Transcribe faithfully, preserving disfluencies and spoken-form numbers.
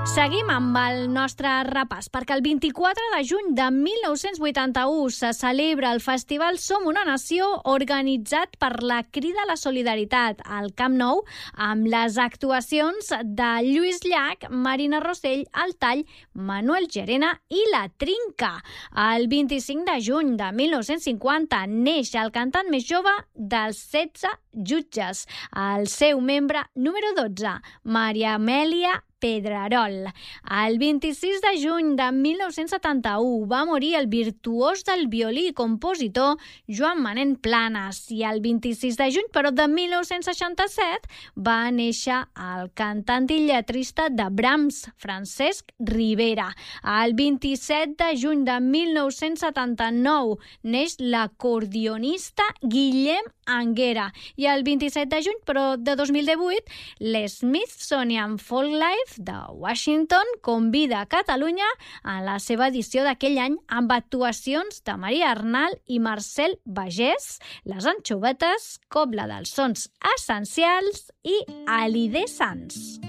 Seguim amb el nostre repàs, perquè el vint-i-quatre de juny de mil nou-cents vuitanta-u se celebra el Festival Som una Nació, organitzat per la Crida a la Solidaritat al Camp Nou, amb les actuacions de Lluís Llach, Marina Rossell, El Tall, Manuel Llerena i La Trinca. El vint-i-cinc de juny de mil nou-cents cinquanta neix el cantant més jove dels setze jutges, el seu membre número dotze, Maria Amèlia Pedrerol. El vint-i-sis de juny de mil nou-cents setanta-u va morir el virtuós del violí i compositor Joan Manent Planas, i el vint-i-sis de juny, però de mil nou-cents seixanta-set, va néixer el cantant i lletrista de Brahms, Francesc Ribera. El vint-i-set de juny de mil nou-cents setanta-nou neix l'acordionista Guillem Anguera, i el vint-i-set de juny, però de dos mil divuit, l'Smithsonian Folklife de Washington convida a Catalunya a la seva edició d'aquell any amb actuacions de Maria Arnal i Marcel Bagés, Les Anxovetes, Cobla dels Sons Essencials i Alidé Sans.